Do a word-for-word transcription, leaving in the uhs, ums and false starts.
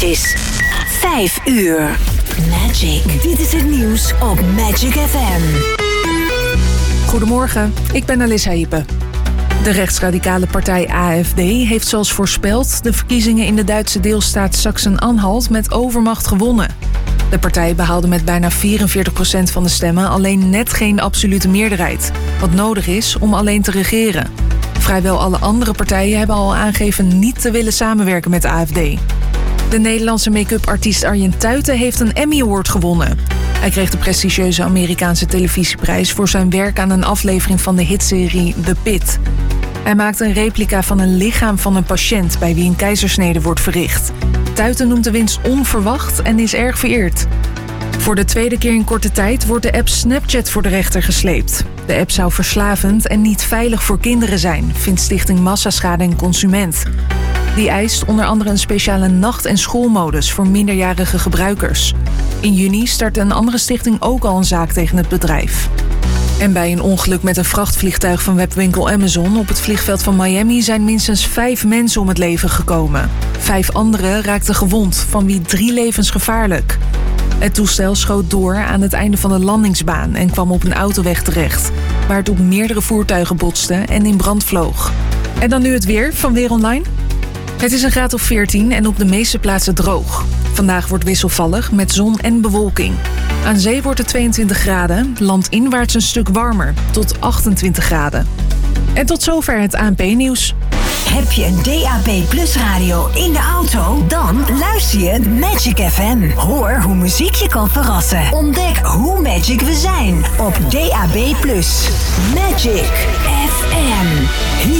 is vijf uur. Magic. Dit is het nieuws op Magic F M. Goedemorgen, ik ben Alissa Hippe. De rechtsradicale partij A F D heeft zoals voorspeld de verkiezingen in de Duitse deelstaat Sachsen-Anhalt met overmacht gewonnen. De partij behaalde met bijna vierenveertig procent van de stemmen alleen net geen absolute meerderheid, wat nodig is om alleen te regeren. Vrijwel alle andere partijen hebben al aangegeven niet te willen samenwerken met de A F D. De Nederlandse make-up artiest Arjen Tuiten heeft een Emmy Award gewonnen. Hij kreeg de prestigieuze Amerikaanse televisieprijs voor zijn werk aan een aflevering van de hitserie The Pit. Hij maakte een replica van een lichaam van een patiënt bij wie een keizersnede wordt verricht. Tuiten noemt de winst onverwacht en is erg vereerd. Voor de tweede keer in korte tijd wordt de app Snapchat voor de rechter gesleept. De app zou verslavend en niet veilig voor kinderen zijn, vindt Stichting Massaschade en Consument. Die eist onder andere een speciale nacht- en schoolmodus voor minderjarige gebruikers. In juni startte een andere stichting ook al een zaak tegen het bedrijf. En bij een ongeluk met een vrachtvliegtuig van webwinkel Amazon op het vliegveld van Miami zijn minstens vijf mensen om het leven gekomen. Vijf anderen raakten gewond, van wie drie levensgevaarlijk. Het toestel schoot door aan het einde van de landingsbaan en kwam op een autoweg terecht, waar het op meerdere voertuigen botste en in brand vloog. En dan nu het weer van Weer Online. Het is een graad of veertien en op de meeste plaatsen droog. Vandaag wordt wisselvallig met zon en bewolking. Aan zee wordt het tweeëntwintig graden, landinwaarts een stuk warmer, tot achtentwintig graden. En tot zover het A N P-nieuws. Heb je een D A B Plus radio in de auto? Dan luister je Magic F M. Hoor hoe muziek je kan verrassen. Ontdek hoe magic we zijn op D A B Plus. Magic F M.